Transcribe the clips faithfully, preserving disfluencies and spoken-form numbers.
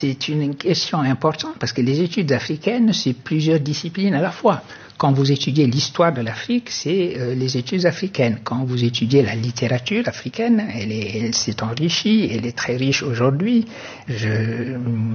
C'est une question importante parce que les études africaines, c'est plusieurs disciplines à la fois. Quand vous étudiez l'histoire de l'Afrique, c'est euh, les études africaines. Quand vous étudiez la littérature africaine, elle, est, elle s'est enrichie, elle est très riche aujourd'hui. Je,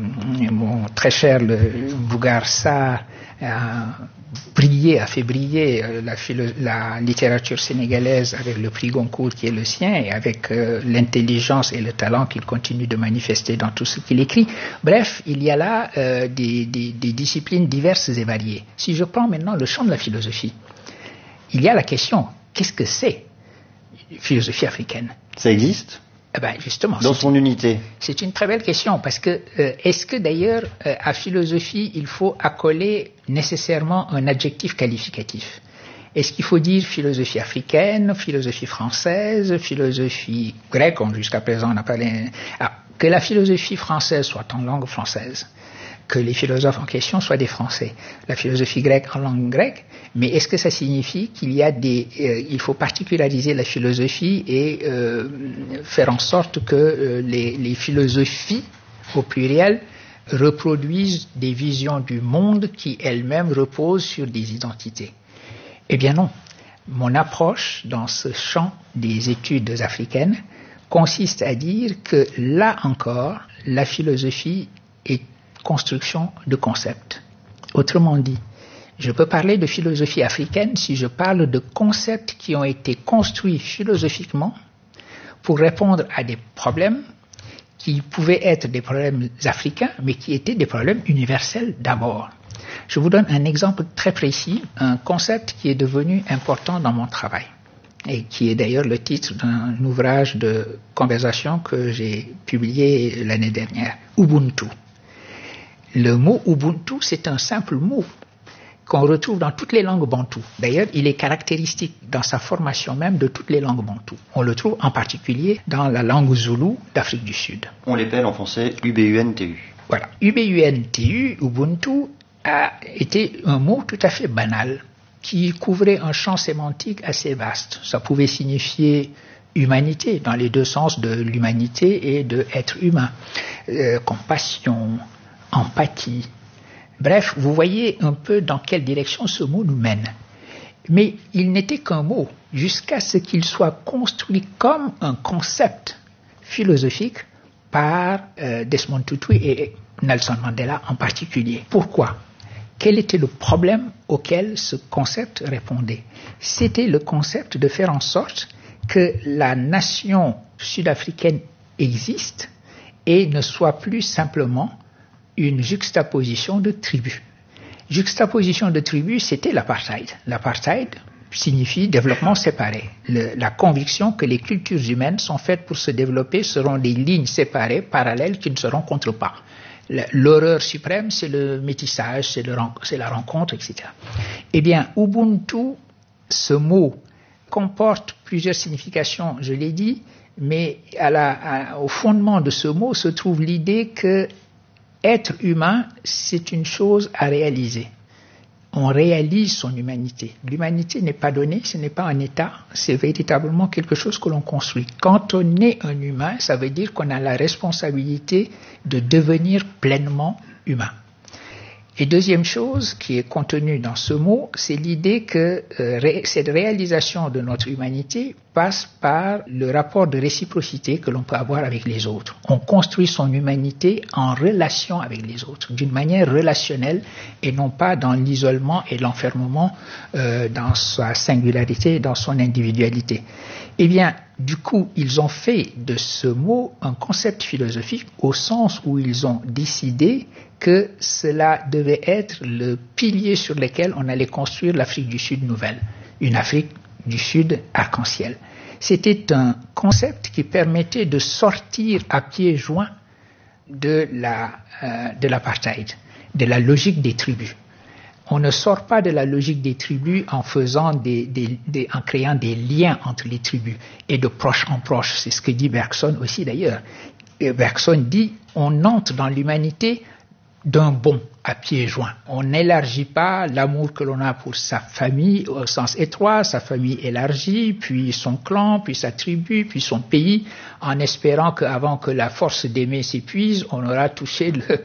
mon très cher le Bougar Sarr a brillé, a fait briller euh, la, philo- la littérature sénégalaise avec le prix Goncourt qui est le sien et avec euh, l'intelligence et le talent qu'il continue de manifester dans tout ce qu'il écrit. Bref, il y a là euh, des, des, des disciplines diverses et variées. Si je prends maintenant le champ de la philosophie, il y a la question, qu'est-ce que c'est philosophie africaine? Ça existe? Eh ben justement, dans son unité. C'est une très belle question parce que euh, est-ce que d'ailleurs euh, à philosophie il faut accoler nécessairement un adjectif qualificatif? Est-ce qu'il faut dire philosophie africaine, philosophie française, philosophie grecque? Jusqu'à présent on n'a pas les... ah, que la philosophie française soit en langue française, que les philosophes en question soient des Français, la philosophie grecque en langue grecque, mais est-ce que ça signifie qu'il y a des, euh, il faut particulariser la philosophie et euh, faire en sorte que euh, les, les philosophies au pluriel reproduisent des visions du monde qui elles-mêmes reposent sur des identités? Eh bien non. Mon approche dans ce champ des études africaines consiste à dire que là encore, la philosophie est construction de concepts. Autrement dit, je peux parler de philosophie africaine si je parle de concepts qui ont été construits philosophiquement pour répondre à des problèmes qui pouvaient être des problèmes africains, mais qui étaient des problèmes universels d'abord. Je vous donne un exemple très précis, un concept qui est devenu important dans mon travail et qui est d'ailleurs le titre d'un ouvrage de conversation que j'ai publié l'année dernière, Ubuntu. Le mot Ubuntu, c'est un simple mot qu'on retrouve dans toutes les langues bantoues. D'ailleurs, il est caractéristique dans sa formation même de toutes les langues bantoues. On le trouve en particulier dans la langue zoulou d'Afrique du Sud. On l'appelle en français U B U N T U. Voilà, U B U N T U, Ubuntu, a été un mot tout à fait banal qui couvrait un champ sémantique assez vaste. Ça pouvait signifier humanité, dans les deux sens de l'humanité et de être humain, euh, compassion, empathie. Bref, vous voyez un peu dans quelle direction ce mot nous mène. Mais il n'était qu'un mot, jusqu'à ce qu'il soit construit comme un concept philosophique par euh, Desmond Tutu et Nelson Mandela en particulier. Pourquoi? Quel était le problème auquel ce concept répondait? C'était le concept de faire en sorte que la nation sud-africaine existe et ne soit plus simplement une juxtaposition de tribus. Juxtaposition de tribus, c'était l'apartheid. L'apartheid signifie développement séparé. Le, la conviction que les cultures humaines sont faites pour se développer seront des lignes séparées, parallèles, qui ne se rencontrent pas. L'horreur suprême, c'est le métissage, c'est, le, c'est la rencontre, et cetera. Eh bien, Ubuntu, ce mot, comporte plusieurs significations, je l'ai dit, mais à la, à, au fondement de ce mot se trouve l'idée que être humain, c'est une chose à réaliser. On réalise son humanité. L'humanité n'est pas donnée, ce n'est pas un état, c'est véritablement quelque chose que l'on construit. Quand on est un humain, ça veut dire qu'on a la responsabilité de devenir pleinement humain. Et deuxième chose qui est contenue dans ce mot, c'est l'idée que euh, ré, cette réalisation de notre humanité passe par le rapport de réciprocité que l'on peut avoir avec les autres. On construit son humanité en relation avec les autres, d'une manière relationnelle et non pas dans l'isolement et l'enfermement euh, dans sa singularité, dans son individualité. Eh bien, du coup, ils ont fait de ce mot un concept philosophique au sens où ils ont décidé que cela devait être le pilier sur lequel on allait construire l'Afrique du Sud nouvelle, une Afrique du Sud arc-en-ciel. C'était un concept qui permettait de sortir à pieds joints de la, euh, de l'apartheid, de la logique des tribus. On ne sort pas de la logique des tribus en faisant des, des, des, en créant des liens entre les tribus et de proche en proche. C'est ce que dit Bergson aussi d'ailleurs. Et Bergson dit on entre dans l'humanité d'un bond à pieds joints. On n'élargit pas l'amour que l'on a pour sa famille au sens étroit, sa famille élargie, puis son clan, puis sa tribu, puis son pays, en espérant qu'avant que la force d'aimer s'épuise, on aura touché le,